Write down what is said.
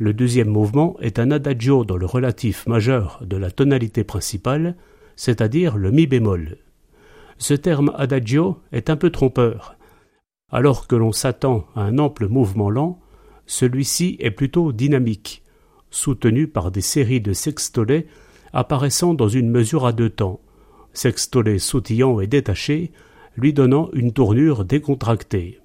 Le deuxième mouvement est un adagio dans le relatif majeur de la tonalité principale, c'est-à-dire le mi bémol. Ce terme adagio est un peu trompeur. Alors que l'on s'attend à un ample mouvement lent, celui-ci est plutôt dynamique, soutenu par des séries de sextolets apparaissant dans une mesure à deux temps, sextolets sautillant et détachés, lui donnant une tournure décontractée.